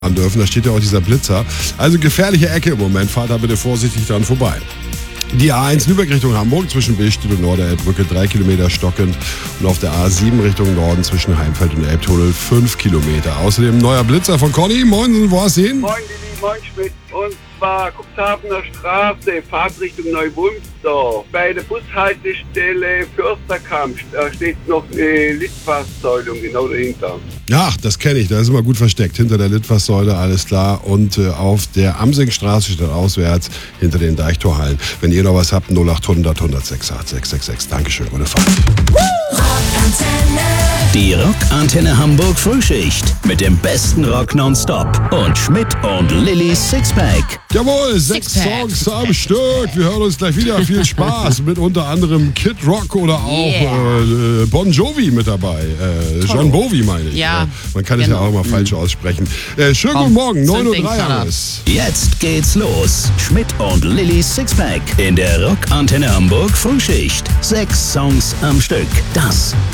dürfen. Da steht ja auch dieser Blitzer. Also gefährliche Ecke im Moment. Fahrt da bitte vorsichtig dran vorbei. Die A1 Lübeck Richtung Hamburg zwischen Billstedt und Norderelbbrücke 3 Kilometer stockend und auf der A7 Richtung Norden zwischen Heimfeld und Elbtunnel 5 Kilometer. Außerdem neuer Blitzer von Conny. Moin, wo hast du hin? Moin Lili, moin Schmidt. Und zwar Cuxhavener Straße, Fahrtrichtung Neuwulmsdorf. Bei der Bushaltestelle Försterkamp steht noch eine Litfaßsäule genau dahinter. Ja, das kenne ich. Da ist immer gut versteckt. Hinter der Litfaßsäule, alles klar. Und auf der Amsingstraße steht auswärts hinter den Deichtorhallen. Wenn ihr noch was habt, 0800 106 8666. Dankeschön, gute Fahrt. Die Rockantenne Hamburg Frühschicht mit dem besten Rock nonstop und Schmidt und Lillys Sixpack. Jawohl, 6 Songs am Stück. Wir hören uns gleich wieder. Viel Spaß mit unter anderem Kid Rock oder auch Bon Jovi mit dabei. John Bovi meine ich. Ja, man kann es ja auch immer falsch aussprechen. Schönen guten Morgen, 9:03 Uhr alles. Jetzt geht's los. Schmidt und Lillys Sixpack in der Rockantenne Hamburg Frühschicht. 6 Songs am Stück. Das